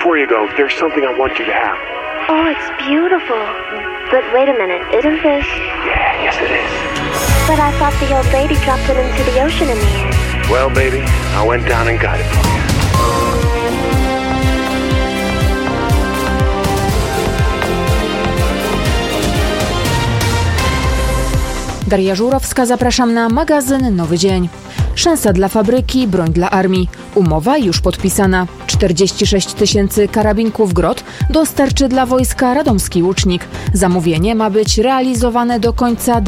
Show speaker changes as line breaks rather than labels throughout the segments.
Before you go, there's something I want you to have.
Oh, it's beautiful. But wait a minute, isn't this...
Yeah, yes it is.
But I thought the old lady dropped it into the ocean in the air.
Well, baby, I went down and got it for you.
Daria Żurowska, zapraszam na magazyn Nowy Dzień. Szansa dla fabryki, broń dla armii. Umowa już podpisana. 46 000 karabinków Grot dostarczy dla wojska radomski łucznik. Zamówienie ma być realizowane do końca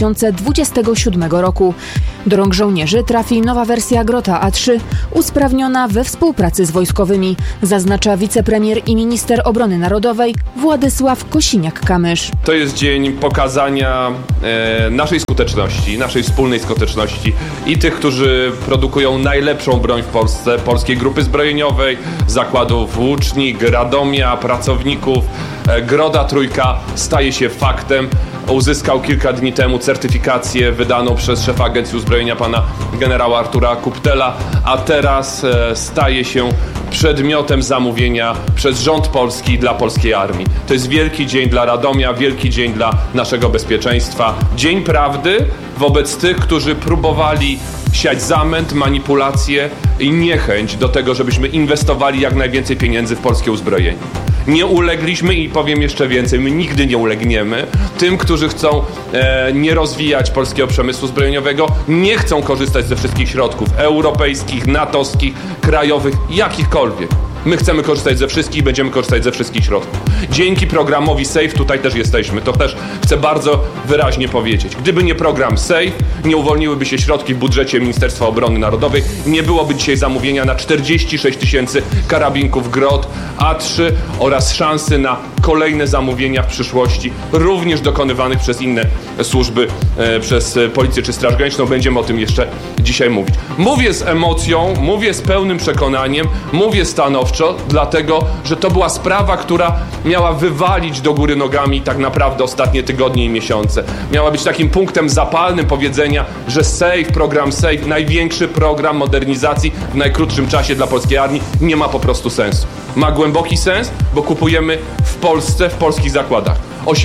2027 roku. Do rąk żołnierzy trafi nowa wersja Grota A3, usprawniona we współpracy z wojskowymi, zaznacza wicepremier i minister obrony narodowej Władysław Kosiniak-Kamysz.
To jest dzień pokazania naszej skuteczności, naszej wspólnej skuteczności i tych, którzy produkują najlepszą broń w Polsce, Polskiej Grupy Zbrojeniowej, zakładów Łucznik, Radomia, pracowników. Grota Trójka staje się faktem. Uzyskał kilka dni temu certyfikację wydaną przez szefa Agencji Uzbrojenia pana generała Artura Kuptela, a teraz staje się przedmiotem zamówienia przez rząd polski dla polskiej armii. To jest wielki dzień dla Radomia, wielki dzień dla naszego bezpieczeństwa. Dzień prawdy wobec tych, którzy próbowali siać zamęt, manipulacje i niechęć do tego, żebyśmy inwestowali jak najwięcej pieniędzy w polskie uzbrojenie. Nie ulegliśmy i powiem jeszcze więcej, my nigdy nie ulegniemy tym, którzy chcą nie rozwijać polskiego przemysłu zbrojeniowego, nie chcą korzystać ze wszystkich środków europejskich, natowskich, krajowych, jakichkolwiek. My chcemy korzystać ze wszystkich i będziemy korzystać ze wszystkich środków. Dzięki programowi SAFE tutaj też jesteśmy. To też chcę bardzo wyraźnie powiedzieć. Gdyby nie program SAFE, nie uwolniłyby się środki w budżecie Ministerstwa Obrony Narodowej, nie byłoby dzisiaj zamówienia na 46 000 karabinków Grot A3 oraz szansy na kolejne zamówienia w przyszłości, również dokonywanych przez inne służby, przez Policję czy Straż Graniczną. Będziemy o tym jeszcze dzisiaj mówić. Mówię z emocją, mówię z pełnym przekonaniem, mówię stanowczo, dlatego, że to była sprawa, która miała wywalić do góry nogami tak naprawdę ostatnie tygodnie i miesiące. Miała być takim punktem zapalnym powiedzenia, że SAFE, program SAFE, największy program modernizacji w najkrótszym czasie dla polskiej armii, nie ma po prostu sensu. Ma głęboki sens, bo kupujemy w Polsce, w polskich zakładach.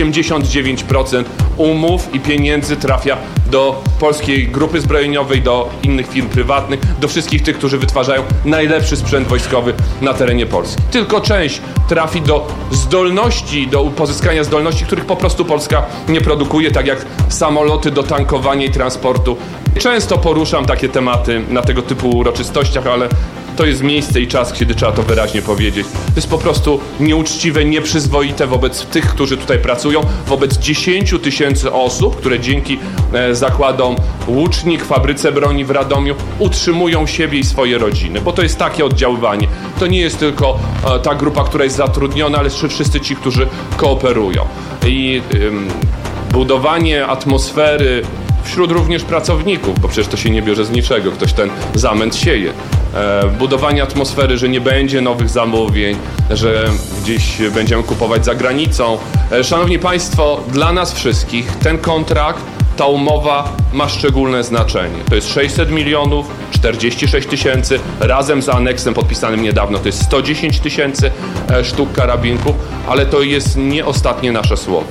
89% umów i pieniędzy trafia do Polskiej Grupy Zbrojeniowej, do innych firm prywatnych, do wszystkich tych, którzy wytwarzają najlepszy sprzęt wojskowy na terenie Polski. Tylko część trafi do zdolności, do pozyskania zdolności, których po prostu Polska nie produkuje, tak jak samoloty do tankowania i transportu. Często poruszam takie tematy na tego typu uroczystościach, ale to jest miejsce i czas, kiedy trzeba to wyraźnie powiedzieć. To jest po prostu nieuczciwe, nieprzyzwoite wobec tych, którzy tutaj pracują, wobec 10 000 osób, które dzięki zakładom Łucznik, fabryce broni w Radomiu utrzymują siebie i swoje rodziny, bo to jest takie oddziaływanie. To nie jest tylko ta grupa, która jest zatrudniona, ale wszyscy ci, którzy kooperują. I budowanie atmosfery wśród również pracowników, bo przecież to się nie bierze z niczego, ktoś ten zamęt sieje. Budowanie atmosfery, że nie będzie nowych zamówień, że gdzieś będziemy kupować za granicą. Szanowni Państwo, dla nas wszystkich ten kontrakt, ta umowa ma szczególne znaczenie. To jest 600 milionów, 46 000, razem z aneksem podpisanym niedawno to jest 110 000 sztuk karabinków, ale to jest nie ostatnie nasze słowo.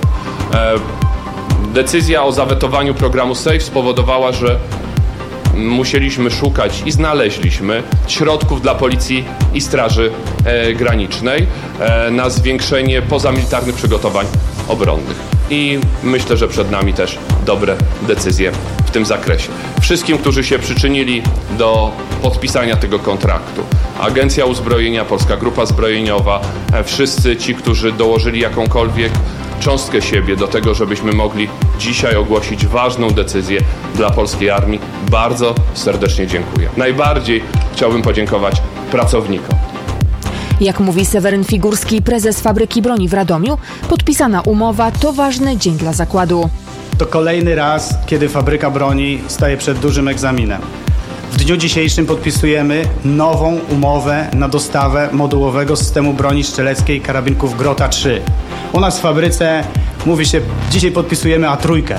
Decyzja o zawetowaniu programu SAFE spowodowała, że musieliśmy szukać i znaleźliśmy środków dla Policji i Straży Granicznej na zwiększenie pozamilitarnych przygotowań obronnych. I myślę, że przed nami też dobre decyzje w tym zakresie. Wszystkim, którzy się przyczynili do podpisania tego kontraktu, Agencja Uzbrojenia, Polska Grupa Zbrojeniowa, wszyscy ci, którzy dołożyli jakąkolwiek cząstkę siebie do tego, żebyśmy mogli dzisiaj ogłosić ważną decyzję dla polskiej armii. Bardzo serdecznie dziękuję. Najbardziej chciałbym podziękować pracownikom.
Jak mówi Seweryn Figurski, prezes Fabryki Broni w Radomiu, podpisana umowa to ważny dzień dla zakładu.
To kolejny raz, kiedy Fabryka Broni staje przed dużym egzaminem. W dniu dzisiejszym podpisujemy nową umowę na dostawę modułowego systemu broni strzeleckiej karabinków Grota 3. U nas w fabryce mówi się, dzisiaj podpisujemy A3.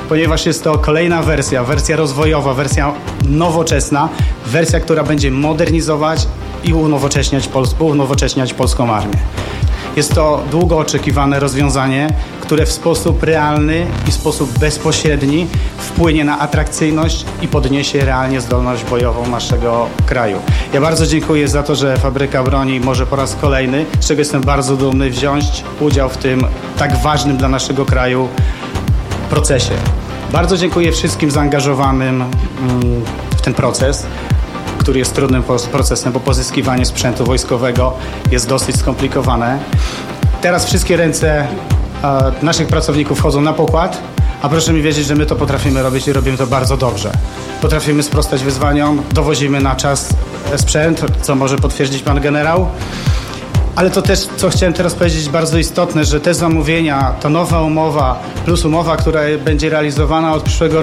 ponieważ jest to kolejna wersja rozwojowa, wersja nowoczesna, wersja, która będzie modernizować i unowocześniać polską armię. Jest to długo oczekiwane rozwiązanie, które w sposób realny i w sposób bezpośredni wpłynie na atrakcyjność i podniesie realnie zdolność bojową naszego kraju. Ja bardzo dziękuję za to, że Fabryka Broni może po raz kolejny, z czego jestem bardzo dumny, wziąć udział w tym tak ważnym dla naszego kraju procesie. Bardzo dziękuję wszystkim zaangażowanym w ten proces, który jest trudnym procesem, bo pozyskiwanie sprzętu wojskowego jest dosyć skomplikowane. Teraz wszystkie ręce naszych pracowników wchodzą na pokład, a proszę mi wierzyć, że my to potrafimy robić i robimy to bardzo dobrze. Potrafimy sprostać wyzwaniom, dowozimy na czas sprzęt, co może potwierdzić pan generał. Ale to też, co chciałem teraz powiedzieć, bardzo istotne, że te zamówienia, ta nowa umowa plus umowa, która będzie realizowana od przyszłego